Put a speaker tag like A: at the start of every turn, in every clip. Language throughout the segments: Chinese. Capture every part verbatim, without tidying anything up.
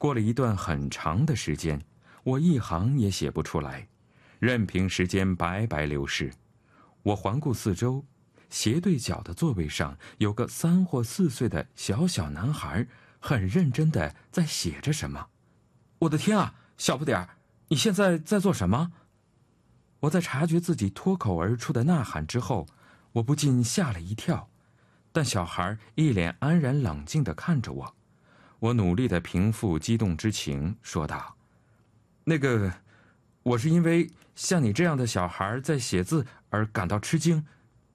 A: 过了一段很长的时间，我一行也写不出来，任凭时间白白流逝。我环顾四周，斜对角的座位上有个三或四岁的小小男孩，很认真地在写着什么。我的天啊，小不点儿，你现在在做什么？我在察觉自己脱口而出的呐喊之后，我不禁吓了一跳，但小孩一脸安然冷静地看着我。我努力地平复激动之情，说道：那个，我是因为像你这样的小孩在写字而感到吃惊。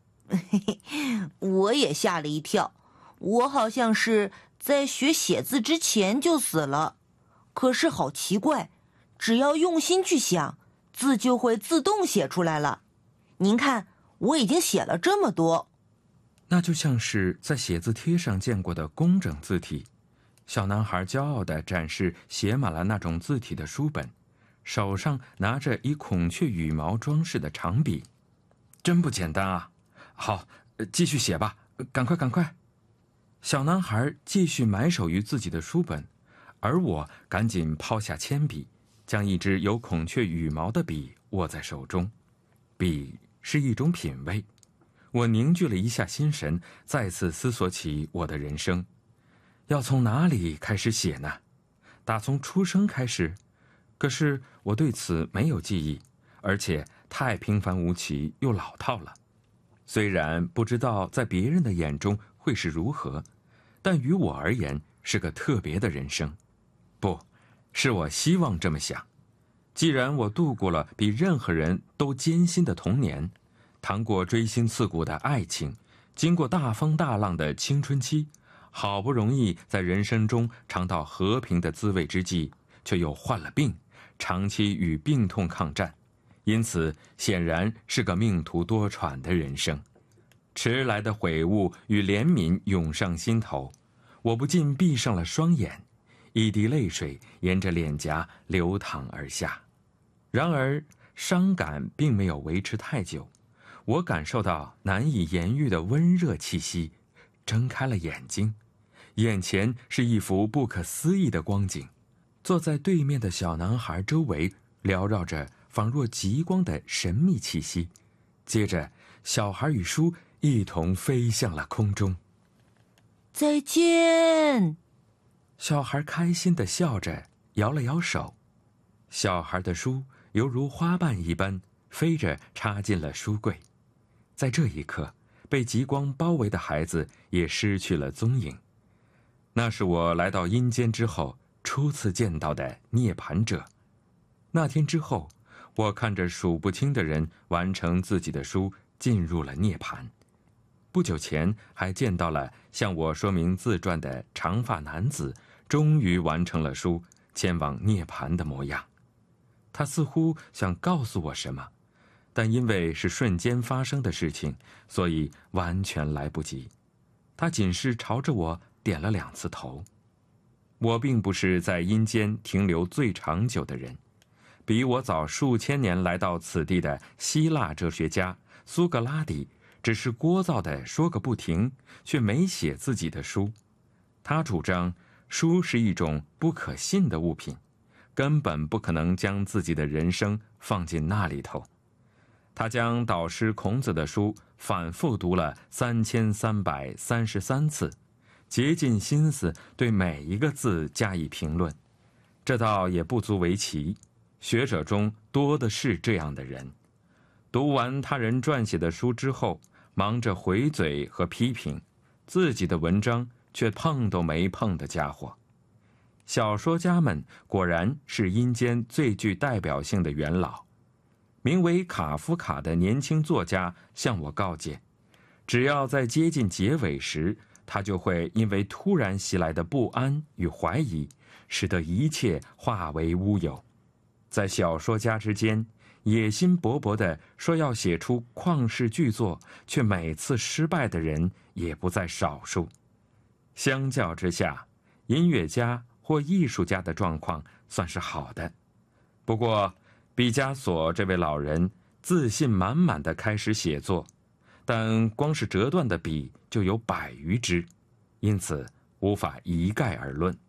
B: 我也吓了一跳，我好像是在学写字之前就死了。可是好奇怪，只要用心去想，字就会自动写出来了。您看，我已经写了这么多。
A: 那就像是在写字贴上见过的工整字体。小男孩骄傲地展示写满了那种字体的书本，手上拿着以孔雀羽毛装饰的长笔。真不简单啊！好，继续写吧，赶快赶快。小男孩继续埋首于自己的书本，而我赶紧抛下铅笔，将一支有孔雀羽毛的笔握在手中。笔是一种品味。我凝聚了一下心神，再次思索起我的人生。要从哪里开始写呢？打从出生开始？可是我对此没有记忆，而且太平凡无奇又老套了。虽然不知道在别人的眼中会是如何，但于我而言是个特别的人生。不，是我希望这么想。既然我度过了比任何人都艰辛的童年，谈过锥心刺骨的爱情，经过大风大浪的青春期，好不容易在人生中尝到和平的滋味之际，却又患了病，长期与病痛抗战，因此显然是个命途多舛的人生。迟来的悔悟与怜悯涌上心头，我不禁闭上了双眼，一滴泪水沿着脸颊流淌而下。然而伤感并没有维持太久，我感受到难以言喻的温热气息，睁开了眼睛，眼前是一幅不可思议的光景。坐在对面的小男孩周围缭绕着仿若极光的神秘气息，接着小孩与书一同飞向了空中。
B: 再见！
A: 小孩开心地笑着，摇了摇手。小孩的书犹如花瓣一般飞着插进了书柜。在这一刻，被极光包围的孩子也失去了踪影。那是我来到阴间之后初次见到的涅槃者。那天之后，我看着数不清的人完成自己的书，进入了涅槃。不久前还见到了向我说明自传的长发男子，终于完成了书，前往涅槃的模样。他似乎想告诉我什么，但因为是瞬间发生的事情，所以完全来不及。他仅是朝着我点了两次头。我并不是在阴间停留最长久的人，比我早数千年来到此地的希腊哲学家苏格拉底，只是聒噪地说个不停，却没写自己的书。他主张书是一种不可信的物品，根本不可能将自己的人生放进那里头。他将导师孔子的书反复读了三千三百三十三次，竭尽心思对每一个字加以评论。这倒也不足为奇，学者中多的是这样的人。读完他人撰写的书之后，忙着回嘴和批评，自己的文章却碰都没碰的家伙。小说家们果然是阴间最具代表性的元老。名为卡夫卡的年轻作家向我告诫，只要在接近结尾时，他就会因为突然袭来的不安与怀疑，使得一切化为乌有。在小说家之间，野心勃勃地说要写出旷世巨作，却每次失败的人也不在少数。相较之下，音乐家或艺术家的状况算是好的。不过毕加索这位老人自信满满地开始写作，但光是折断的笔就有百余支，因此无法一概而论。